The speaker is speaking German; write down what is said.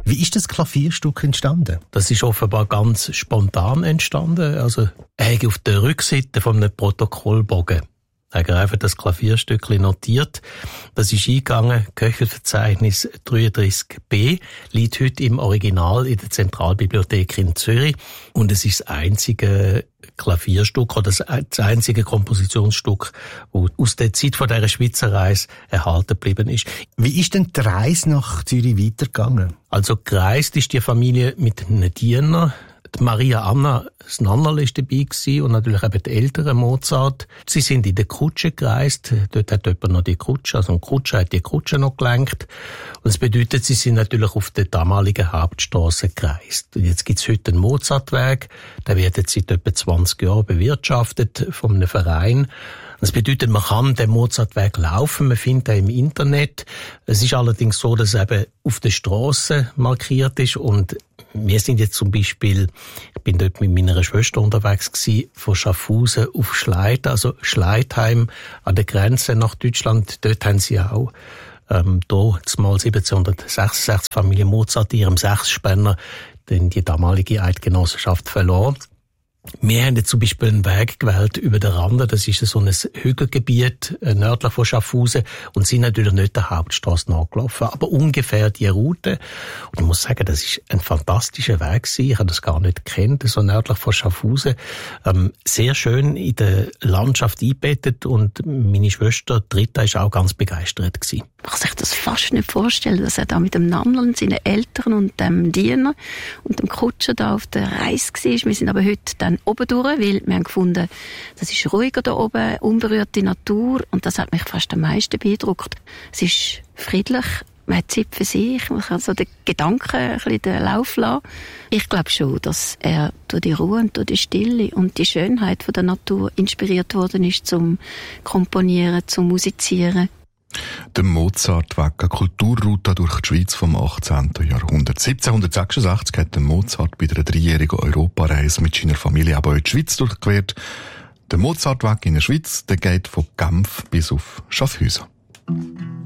Wie ist das Klavierstück entstanden? Das ist offenbar ganz spontan entstanden. Also, er hat auf der Rückseite von einem Protokollbogen einfach das Klavierstückchen notiert. Das ist eingegangen, Köchelverzeichnis 33b, liegt heute im Original in der Zentralbibliothek in Zürich. Und es ist das einzige Klavierstück oder das einzige Kompositionsstück, das aus der Zeit von dieser Schweizer Reise erhalten geblieben ist. Wie ist denn die Reise nach Zürich weitergegangen? Also gereist ist die Familie mit einem Diener. Die Maria Anna, das Nannerl, ist dabei gewesen und natürlich eben die ältere Mozart. Sie sind in der Kutsche gereist. Dort hat jemand noch die Kutsche, also ein Kutscher hat die Kutsche noch gelenkt. Und das bedeutet, sie sind natürlich auf der damaligen Hauptstrasse gereist. Und jetzt gibt's heute einen Mozartweg. Der wird jetzt seit etwa 20 Jahren bewirtschaftet von einem Verein. Das bedeutet, man kann den Mozartweg laufen, man findet ihn im Internet. Es ist allerdings so, dass er eben auf der Strasse markiert ist und wir sind jetzt zum Beispiel, ich bin dort mit meiner Schwester unterwegs gewesen, von Schaffhausen auf Schleid, also Schleidheim an der Grenze nach Deutschland. Dort haben sie auch mal 1766 Familie Mozart in ihrem Sechsspänner die damalige Eidgenossenschaft verloren. Wir haben jetzt zum Beispiel einen Weg gewählt über den Rande, das ist so ein Hügelgebiet nördlich von Schaffhausen und sind natürlich nicht der Hauptstrasse nachgelaufen, aber ungefähr die Route. Und ich muss sagen, das ist ein fantastischer Weg gewesen. Ich habe das gar nicht gekannt, so nördlich von Schaffhausen. Sehr schön in der Landschaft eingebettet und meine Schwester, die Rita, ist auch ganz begeistert gewesen. Man kann sich das fast nicht vorstellen, dass er da mit dem Nannl und seinen Eltern und dem Diener und dem Kutscher da auf der Reise war. Wir sind aber heute dann oben durch, weil wir haben gefunden, das ist ruhiger da oben, unberührte Natur und das hat mich fast am meisten beeindruckt. Es ist friedlich, man hat Zeit für sich, man kann so den Gedanken ein bisschen den Lauf lassen. Ich glaube schon, dass er durch die Ruhe und durch die Stille und die Schönheit von der Natur inspiriert worden ist zum Komponieren, zum Musizieren. Der Mozartweg, eine Kulturroute durch die Schweiz vom 18. Jahrhundert. 1766 hat der Mozart bei einer 3-jährigen Europareise mit seiner Familie aber in die Schweiz durchquert. Der Mozartweg in der Schweiz, der geht von Genf bis auf Schaffhausen.